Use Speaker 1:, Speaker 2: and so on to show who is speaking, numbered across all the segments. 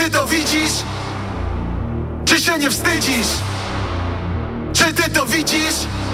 Speaker 1: ty to widzisz? Czy się nie wstydzisz? Czy ty to widzisz?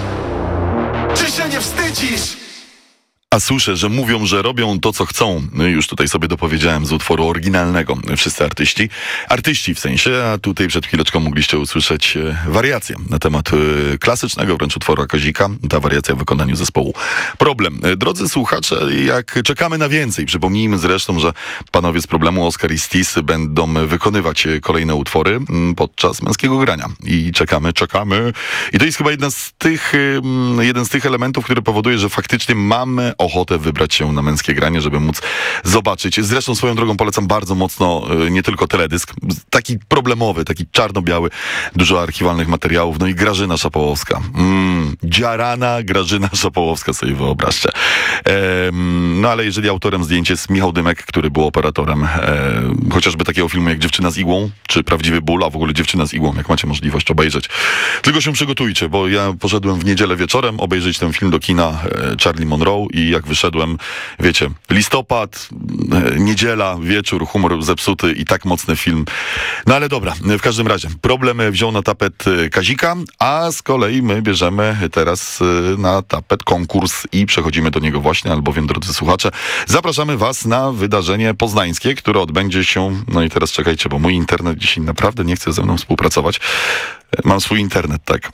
Speaker 1: Czy się nie wstydzisz?
Speaker 2: A słyszę, że mówią, że robią to, co chcą. No i już tutaj sobie dopowiedziałem z utworu oryginalnego. Wszyscy artyści. Artyści w sensie, a tutaj przed chwileczką mogliście usłyszeć wariację na temat klasycznego wręcz utworu Kazika. Ta wariacja w wykonaniu zespołu Problem. Drodzy słuchacze, jak czekamy na więcej, przypomnijmy zresztą, że panowie z Problemu, Oskar i Stis, będą wykonywać kolejne utwory podczas męskiego grania. I czekamy. I to jest chyba jeden z tych elementów, który powoduje, że faktycznie mamy ochotę wybrać się na męskie granie, żeby móc zobaczyć. Zresztą swoją drogą polecam bardzo mocno nie tylko teledysk, taki problemowy, taki czarno-biały, dużo archiwalnych materiałów, no i Grażyna Szapołowska. Dziarana Grażyna Szapołowska, sobie wyobraźcie. No ale jeżeli autorem zdjęcia jest Michał Dymek, który był operatorem chociażby takiego filmu jak Dziewczyna z igłą, czy Prawdziwy ból, a w ogóle Dziewczyna z igłą, jak macie możliwość obejrzeć. Tylko się przygotujcie, bo ja poszedłem w niedzielę wieczorem obejrzeć ten film do kina Charlie Monroe i jak wyszedłem, wiecie, listopad, niedziela, wieczór, humor zepsuty i tak mocny film. No ale dobra, w każdym razie Problem wziął na tapet Kazika, a z kolei my bierzemy teraz na tapet konkurs i przechodzimy do niego właśnie, albowiem, drodzy słuchacze, zapraszamy was na wydarzenie poznańskie, które odbędzie się, no i teraz czekajcie, bo mój internet dzisiaj naprawdę nie chce ze mną współpracować. Mam swój internet, tak.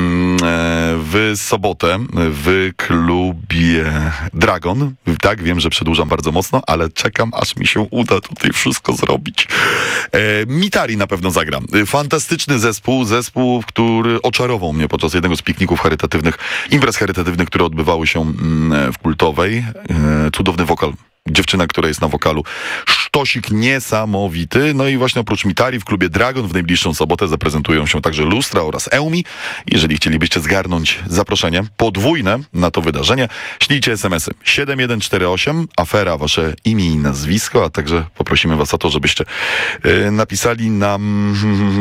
Speaker 2: W sobotę w klubie Dragon. Tak, wiem, że przedłużam bardzo mocno, ale czekam, aż mi się uda tutaj wszystko zrobić. Mitari na pewno zagra. Fantastyczny zespół, który oczarował mnie podczas jednego z pikników charytatywnych, imprez charytatywnych, które odbywały się w Kultowej. Cudowny wokal. Dziewczyna, która jest na wokalu. Sztosik niesamowity. No i właśnie oprócz Mitari w klubie Dragon w najbliższą sobotę zaprezentują się także Lustra oraz Eumi. Jeżeli chcielibyście zgarnąć zaproszenie podwójne na to wydarzenie, ślijcie SMS-y 7148, afera, wasze imię i nazwisko, a także poprosimy was o to, żebyście napisali nam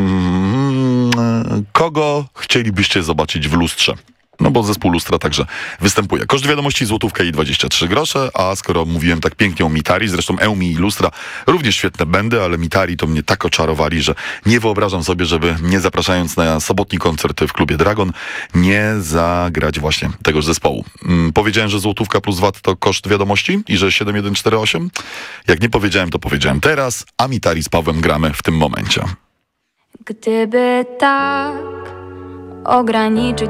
Speaker 2: kogo chcielibyście zobaczyć w lustrze. No bo zespół Lustra także występuje. Koszt wiadomości złotówka i 23 grosze, a skoro mówiłem tak pięknie o Mitari, zresztą Eumi i Lustra również świetne będy, ale Mitari to mnie tak oczarowali, że nie wyobrażam sobie, żeby nie zapraszając na sobotni koncert w klubie Dragon, nie zagrać właśnie tegoż zespołu. Powiedziałem, że złotówka plus VAT to koszt wiadomości i że 7148? Jak nie powiedziałem, to powiedziałem teraz, a Mitari z Pawłem gramy w tym momencie.
Speaker 3: Gdyby tak ograniczyć